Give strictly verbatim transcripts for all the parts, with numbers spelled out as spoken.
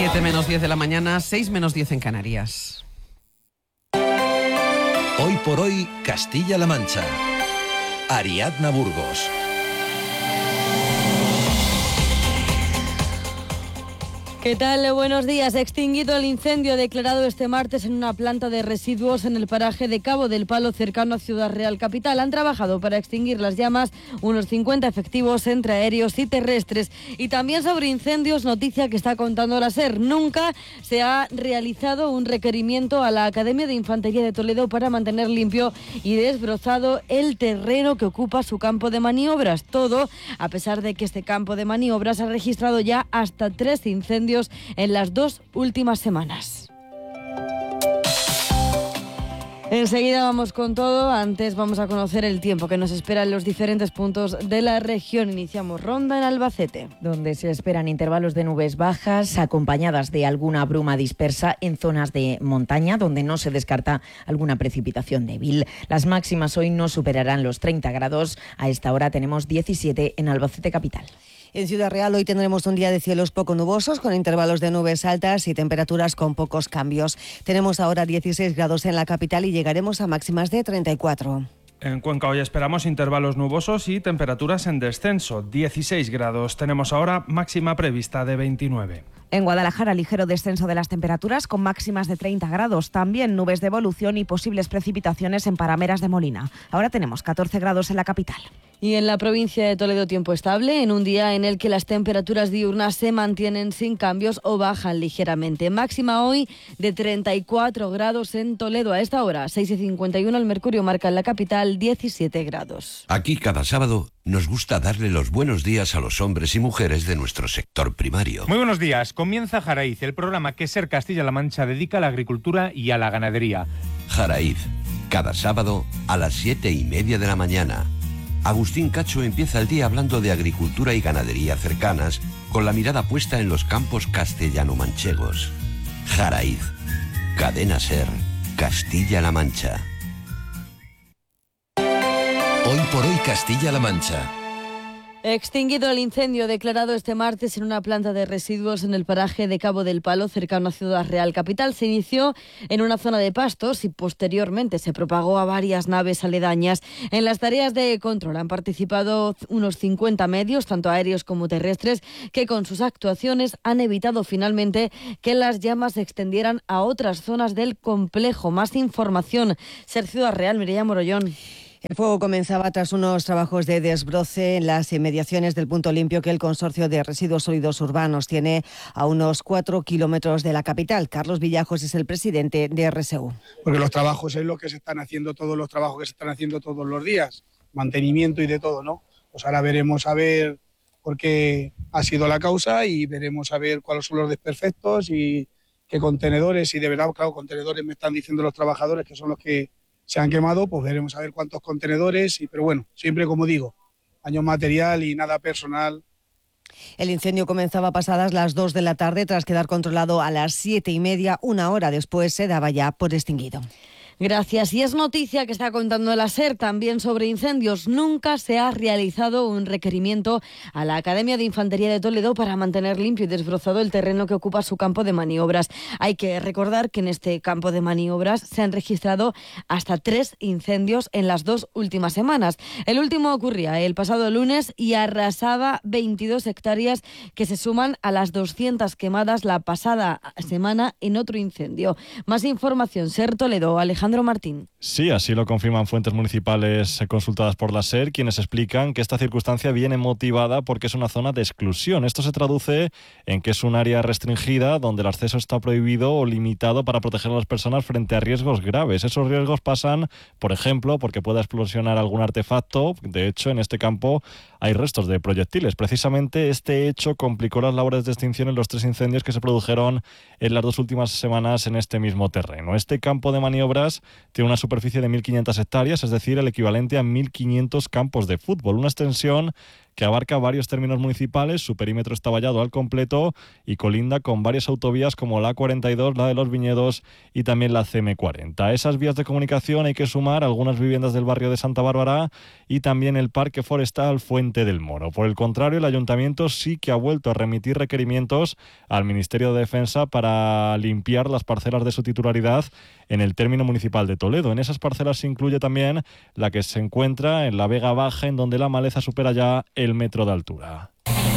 siete menos diez de la mañana, seis menos diez en Canarias. Hoy por hoy, Castilla-La Mancha. Ariadna Burgos. ¿Qué tal? Buenos días. Extinguido el incendio declarado este martes en una planta de residuos en el paraje de Cabo del Palo, cercano a Ciudad Real Capital. Han trabajado para extinguir las llamas unos cincuenta efectivos entre aéreos y terrestres. Y también sobre incendios, noticia que está contando la SER. Nunca se ha realizado un requerimiento a la Academia de Infantería de Toledo para mantener limpio y desbrozado el terreno que ocupa su campo de maniobras. Todo a pesar de que este campo de maniobras ha registrado ya hasta tres incendios en las dos últimas semanas. Enseguida vamos con todo. Antes vamos a conocer el tiempo que nos espera en los diferentes puntos de la región. Iniciamos ronda en Albacete, donde se esperan intervalos de nubes bajas acompañadas de alguna bruma dispersa en zonas de montaña, donde no se descarta alguna precipitación débil. Las máximas hoy no superarán los treinta grados. A esta hora tenemos diecisiete en Albacete capital. En Ciudad Real hoy tendremos un día de cielos poco nubosos, con intervalos de nubes altas y temperaturas con pocos cambios. Tenemos ahora dieciséis grados en la capital y llegaremos a máximas de treinta y cuatro. En Cuenca hoy esperamos intervalos nubosos y temperaturas en descenso, dieciséis grados. Tenemos ahora máxima prevista de veintinueve. En Guadalajara, ligero descenso de las temperaturas con máximas de treinta grados. También nubes de evolución y posibles precipitaciones en Parameras de Molina. Ahora tenemos catorce grados en la capital. Y en la provincia de Toledo, tiempo estable, en un día en el que las temperaturas diurnas se mantienen sin cambios o bajan ligeramente. Máxima hoy de treinta y cuatro grados en Toledo. A esta hora, seis y cincuenta y uno, el mercurio marca en la capital diecisiete grados. Aquí cada sábado nos gusta darle los buenos días a los hombres y mujeres de nuestro sector primario. Muy buenos días. Comienza Jaraíz, el programa que SER Castilla-La Mancha dedica a la agricultura y a la ganadería. Jaraíz, cada sábado a las siete y media de la mañana. Agustín Cacho empieza el día hablando de agricultura y ganadería cercanas, con la mirada puesta en los campos castellano-manchegos. Jaraíz, Cadena SER, Castilla-La Mancha. Hoy por hoy, Castilla-La Mancha. Extinguido el incendio declarado este martes en una planta de residuos en el paraje de Cabo del Palo, cercano a Ciudad Real Capital. Se inició en una zona de pastos y posteriormente se propagó a varias naves aledañas. En las tareas de control han participado unos cincuenta medios, tanto aéreos como terrestres, que con sus actuaciones han evitado finalmente que las llamas se extendieran a otras zonas del complejo. Más información. Ser Ciudad Real, Mireia Morollón. El fuego comenzaba tras unos trabajos de desbroce en las inmediaciones del punto limpio que el Consorcio de Residuos Sólidos Urbanos tiene a unos cuatro kilómetros de la capital. Carlos Villajos es el presidente de R S U. Porque los trabajos es lo que se están haciendo, todos los trabajos que se están haciendo todos los días, mantenimiento y de todo, ¿no? Pues ahora veremos a ver por qué ha sido la causa y veremos a ver cuáles son los desperfectos y qué contenedores, y de verdad, claro, contenedores me están diciendo los trabajadores que son los que se han quemado, pues veremos a ver cuántos contenedores, y, pero bueno, siempre como digo, daño material y nada personal. El incendio comenzaba pasadas las dos de la tarde tras quedar controlado a las siete y media. Una hora después se daba ya por extinguido. Gracias. Y es noticia que está contando la SER también sobre incendios. Nunca se ha realizado un requerimiento a la Academia de Infantería de Toledo para mantener limpio y desbrozado el terreno que ocupa su campo de maniobras. Hay que recordar que en este campo de maniobras se han registrado hasta tres incendios en las dos últimas semanas. El último ocurría el pasado lunes y arrasaba veintidós hectáreas que se suman a las doscientas quemadas la pasada semana en otro incendio. Más información, SER Toledo, Alejandro Martín. Sí, así lo confirman fuentes municipales consultadas por la SER, quienes explican que esta circunstancia viene motivada porque es una zona de exclusión. Esto se traduce en que es un área restringida donde el acceso está prohibido o limitado para proteger a las personas frente a riesgos graves. Esos riesgos pasan, por ejemplo, porque pueda explosionar algún artefacto. De hecho, en este campo hay restos de proyectiles. Precisamente este hecho complicó las labores de extinción en los tres incendios que se produjeron en las dos últimas semanas en este mismo terreno. Este campo de maniobras tiene una superficie de mil quinientas hectáreas, es decir, el equivalente a mil quinientos campos de fútbol, una extensión que abarca varios términos municipales, su perímetro está vallado al completo y colinda con varias autovías como la A cuarenta y dos, la de Los Viñedos y también la C M cuarenta. A esas vías de comunicación hay que sumar algunas viviendas del barrio de Santa Bárbara y también el Parque Forestal Fuente del Moro. Por el contrario, el Ayuntamiento sí que ha vuelto a remitir requerimientos al Ministerio de Defensa para limpiar las parcelas de su titularidad en el término municipal de Toledo. En esas parcelas se incluye también la que se encuentra en la Vega Baja, en donde la maleza supera ya el metro de altura.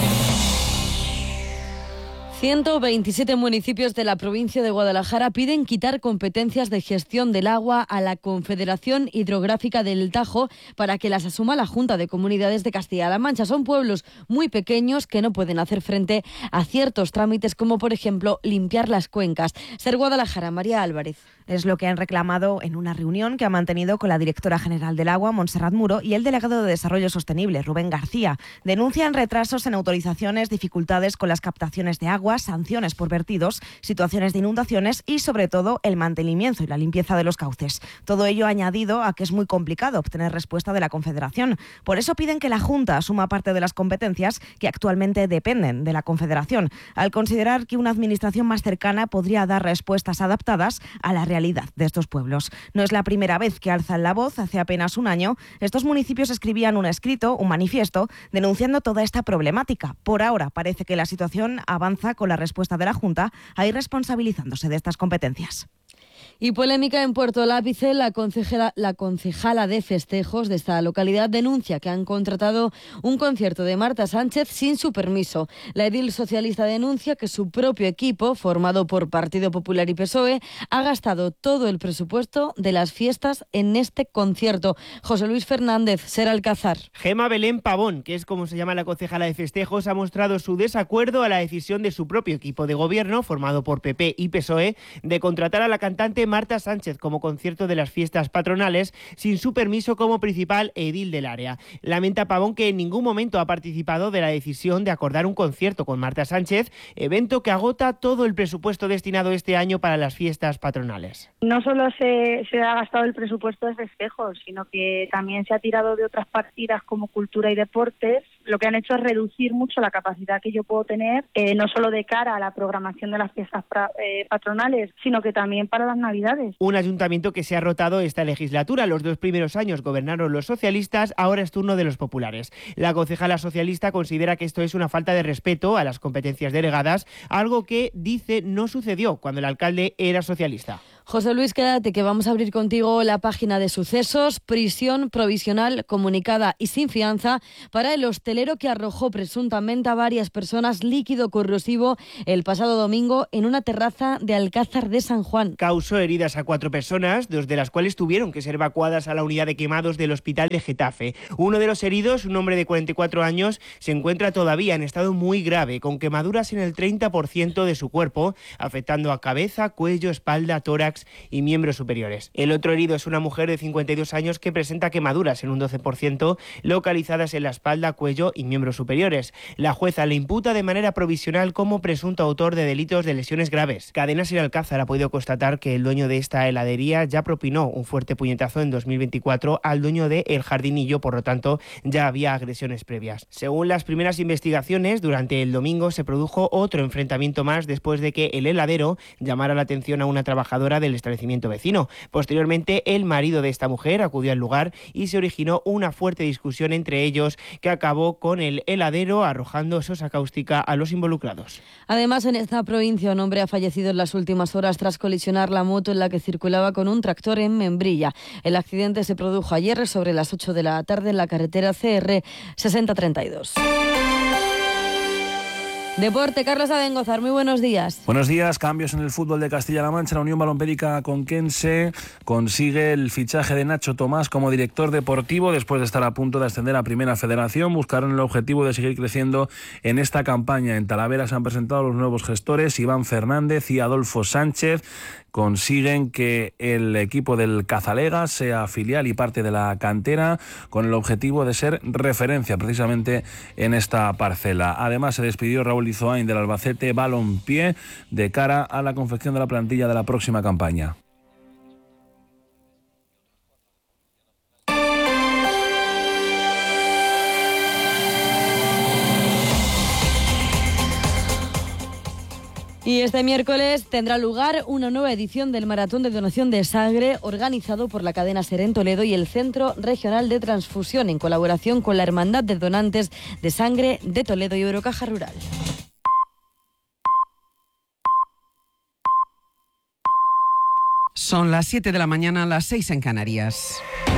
ciento veintisiete municipios de la provincia de Guadalajara piden quitar competencias de gestión del agua a la Confederación Hidrográfica del Tajo para que las asuma la Junta de Comunidades de Castilla-La Mancha. Son pueblos muy pequeños que no pueden hacer frente a ciertos trámites como, por ejemplo, limpiar las cuencas. Ser Guadalajara, María Álvarez. Es lo que han reclamado en una reunión que ha mantenido con la directora general del Agua, Montserrat Muro, y el delegado de Desarrollo Sostenible, Rubén García. Denuncian retrasos en autorizaciones, dificultades con las captaciones de agua, sanciones por vertidos, situaciones de inundaciones y, sobre todo, el mantenimiento y la limpieza de los cauces. Todo ello añadido a que es muy complicado obtener respuesta de la Confederación. Por eso piden que la Junta asuma parte de las competencias que actualmente dependen de la Confederación, al considerar que una administración más cercana podría dar respuestas adaptadas a la realidad de estos pueblos. No es la primera vez que alzan la voz. Hace apenas un año, estos municipios escribían un escrito, un manifiesto, denunciando toda esta problemática. Por ahora parece que la situación avanza con la respuesta de la Junta a ir responsabilizándose de estas competencias. Y polémica en Puerto Lápice. La concejala, la concejala de festejos de esta localidad denuncia que han contratado un concierto de Marta Sánchez sin su permiso. La edil socialista denuncia que su propio equipo, formado por Partido Popular y P S O E, ha gastado todo el presupuesto de las fiestas en este concierto. José Luis Fernández, Ser Alcázar. Gema Belén Pavón, que es como se llama la concejala de festejos, ha mostrado su desacuerdo a la decisión de su propio equipo de gobierno, formado por P P y P S O E, de contratar a la cantante Marta Sánchez como concierto de las fiestas patronales sin su permiso como principal edil del área. Lamenta Pavón que en ningún momento ha participado de la decisión de acordar un concierto con Marta Sánchez, evento que agota todo el presupuesto destinado este año para las fiestas patronales. No solo se, se ha gastado el presupuesto de festejos, sino que también se ha tirado de otras partidas como cultura y deportes. Lo que han hecho es reducir mucho la capacidad que yo puedo tener, eh, no solo de cara a la programación de las fiestas pra, eh, patronales, sino que también para las Navidades. Un ayuntamiento que se ha rotado esta legislatura. Los dos primeros años gobernaron los socialistas, ahora es turno de los populares. La concejala socialista considera que esto es una falta de respeto a las competencias delegadas, algo que dice no sucedió cuando el alcalde era socialista. José Luis, quédate que vamos a abrir contigo la página de sucesos. Prisión provisional comunicada y sin fianza para el hostelero que arrojó presuntamente a varias personas líquido corrosivo el pasado domingo en una terraza de Alcázar de San Juan. Causó heridas a cuatro personas, dos de las cuales tuvieron que ser evacuadas a la unidad de quemados del hospital de Getafe. Uno de los heridos, un hombre de cuarenta y cuatro años, se encuentra todavía en estado muy grave, con quemaduras en el treinta por ciento de su cuerpo, afectando a cabeza, cuello, espalda, tórax y miembros superiores. El otro herido es una mujer de cincuenta y dos años que presenta quemaduras en un doce por ciento, localizadas en la espalda, cuello y miembros superiores. La jueza le imputa de manera provisional como presunto autor de delitos de lesiones graves. Cadena Ser Alcázar ha podido constatar que el dueño de esta heladería ya propinó un fuerte puñetazo en dos mil veinticuatro al dueño de El Jardinillo, por lo tanto ya había agresiones previas. Según las primeras investigaciones, durante el domingo se produjo otro enfrentamiento más después de que el heladero llamara la atención a una trabajadora del establecimiento vecino. Posteriormente, el marido de esta mujer acudió al lugar y se originó una fuerte discusión entre ellos que acabó con el heladero arrojando sosa cáustica a los involucrados. Además, en esta provincia un hombre ha fallecido en las últimas horas tras colisionar la moto en la que circulaba con un tractor en Membrilla. El accidente se produjo ayer sobre las ocho de la tarde en la carretera C R sesenta treinta y dos. Deporte, Carlos Abengozar, muy buenos días. Buenos días, cambios en el fútbol de Castilla-La Mancha. La Unión Balompédica Conquense consigue el fichaje de Nacho Tomás como director deportivo después de estar a punto de ascender a Primera Federación. Buscaron el objetivo de seguir creciendo en esta campaña. En Talavera se han presentado los nuevos gestores, Iván Fernández y Adolfo Sánchez. Consiguen que el equipo del Cazalega sea filial y parte de la cantera con el objetivo de ser referencia precisamente en esta parcela. Además se despidió Raúl Izoain del Albacete Balompié de cara a la confección de la plantilla de la próxima campaña. Y este miércoles tendrá lugar una nueva edición del Maratón de Donación de Sangre organizado por la cadena SER en Toledo y el Centro Regional de Transfusión en colaboración con la Hermandad de Donantes de Sangre de Toledo y Eurocaja Rural. Son las siete de la mañana, las seis en Canarias.